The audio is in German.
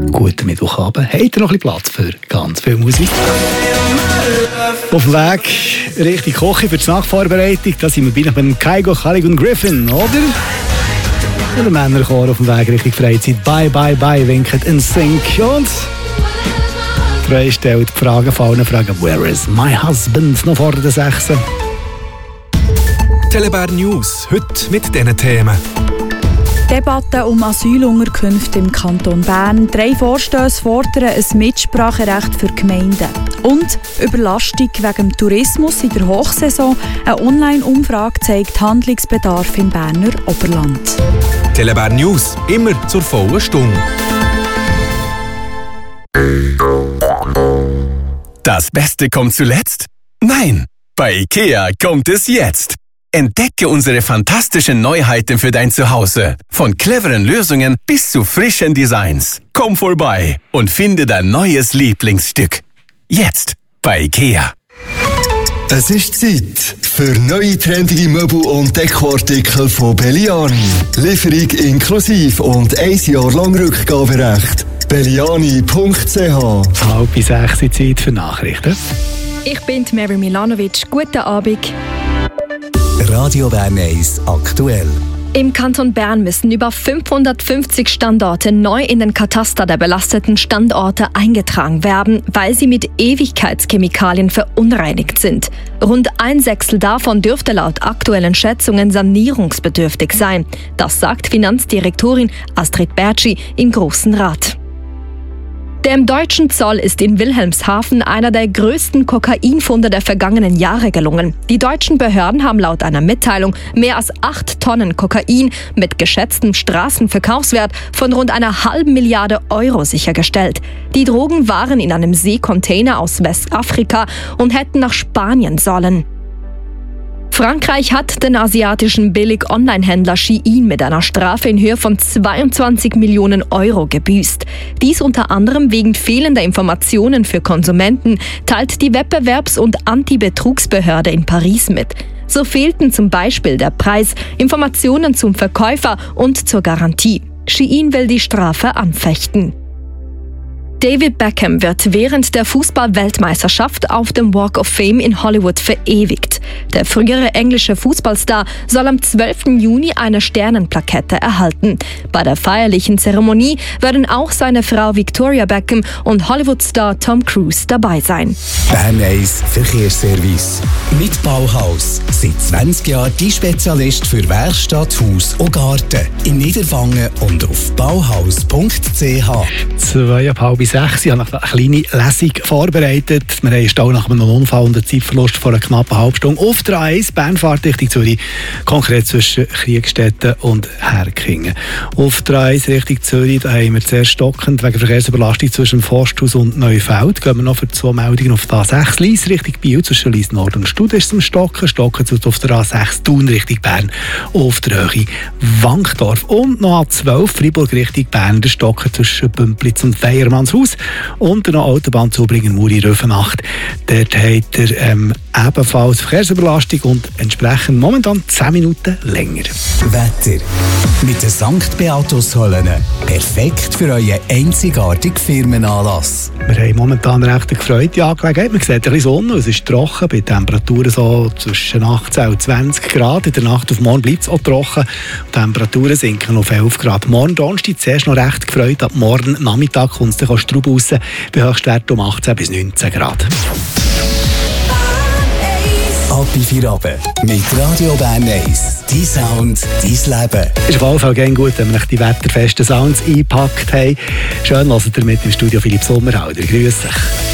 guten Mittwochabend. Habt ihr noch ein bisschen Platz für ganz viel Musik? Auf dem Weg Richtung Kochen für die Nachvorbereitung, da sind wir bei Kygo, Khalid und Griffin, oder? Und der Männerchor auf dem Weg Richtung Freizeit. Bye, bye, bye, winket in Sync. Und Trey stellt die Fragen von allen Fragen. Where is my husband? Noch vor der 6. Telebär News, heute mit diesen Themen. Debatte um Asylunterkünfte im Kanton Bern. 3 Vorstösse fordern ein Mitspracherecht für Gemeinden. Und Überlastung wegen dem Tourismus in der Hochsaison. Eine Online-Umfrage zeigt Handlungsbedarf im Berner Oberland. Telebär News, immer zur vollen Stunde. Das Beste kommt zuletzt? Nein, bei IKEA kommt es jetzt. Entdecke unsere fantastischen Neuheiten für dein Zuhause. Von cleveren Lösungen bis zu frischen Designs. Komm vorbei und finde dein neues Lieblingsstück. Jetzt bei IKEA. Es ist Zeit für neue trendige Möbel- und Dekoartikel von Belliani. Lieferung inklusive und 1 Jahr lang Rückgaberecht. Belliani.ch. 5:30 Zeit für Nachrichten. Ich bin Mary Milanovic. Guten Abend. Radio Bern 1 aktuell. Im Kanton Bern müssen über 550 Standorte neu in den Kataster der belasteten Standorte eingetragen werden, weil sie mit Ewigkeitschemikalien verunreinigt sind. Rund 1/6 davon dürfte laut aktuellen Schätzungen sanierungsbedürftig sein. Das sagt Finanzdirektorin Astrid Bertschi im Grossen Rat. Dem deutschen Zoll ist in Wilhelmshaven einer der größten Kokainfunde der vergangenen Jahre gelungen. Die deutschen Behörden haben laut einer Mitteilung mehr als 8 Tonnen Kokain mit geschätztem Straßenverkaufswert von rund 1,5 Milliarde Euro sichergestellt. Die Drogen waren in einem Seekontainer aus Westafrika und hätten nach Spanien sollen. Frankreich hat den asiatischen Billig-Online-Händler Shein mit einer Strafe in Höhe von 22 Millionen Euro gebüßt. Dies unter anderem wegen fehlender Informationen für Konsumenten, teilt die Wettbewerbs- und Antibetrugsbehörde in Paris mit. So fehlten zum Beispiel der Preis, Informationen zum Verkäufer und zur Garantie. Shein will die Strafe anfechten. David Beckham wird während der Fußball-Weltmeisterschaft auf dem Walk of Fame in Hollywood verewigt. Der frühere englische Fußballstar soll am 12. Juni eine Sternenplakette erhalten. Bei der feierlichen Zeremonie werden auch seine Frau Victoria Beckham und Hollywood-Star Tom Cruise dabei sein. Bern 1 Verkehrsservice. Mit Bauhaus. Seit 20 Jahren die Spezialist für Werkstatt, Haus und Garten. In Niederwangen und auf bauhaus.ch. 5:30. Ich habe eine kleine Lesung vorbereitet. Wir haben Stau nach einem Unfall und einem Zeitverlust von einer knappen halben Stunde auf der A1 Bernfahrt Richtung Zürich, konkret zwischen Kriegstetten und Herkingen. Auf der A1 Richtung Zürich da haben wir zuerst stockend wegen Verkehrsüberlastung zwischen Forsthaus und Neufeld. Gehen wir noch für 2 Meldungen auf der A6 Lyss Richtung Biel zwischen Lyss Nord und Stud ist es am Stocken. Stocken tut auf der A6 Thun Richtung Bern auf der Höhe Wankdorf. Und noch A12 Freiburg Richtung Bern der Stocken zwischen Bümplitz und Feiermannshaus. Und noch Autobahnzubringer Muri-Röfenacht. Dort hat er ebenfalls Verkehrsüberlastung und entsprechend momentan 10 Minuten länger. Wetter. Mit den St. Beatus-Hallen. Perfekt für euren einzigartigen Firmenanlass. Wir haben momentan eine recht gefreute Angelegenheit. Man sieht ein bisschen Sonne, es ist trocken, bei Temperaturen so zwischen 18 und 20 Grad. In der Nacht auf morgen bleibt es auch trocken. Die Temperaturen sinken auf 11 Grad. Morgen Donnerstag zuerst noch recht gefreut. Ab morgen Nachmittag kommt es dann Straub raus, bei Höchstwerten um 18 bis 19 Grad. Ab in 4 mit Radio Bern 1. Dein Sound, dein Leben. Es ist auf jeden Fall gerne gut, wenn wir die wetterfesten Sounds eingepackt haben. Schön, hört ihr mit im Studio Philipp Sommerhalder. Grüß dich.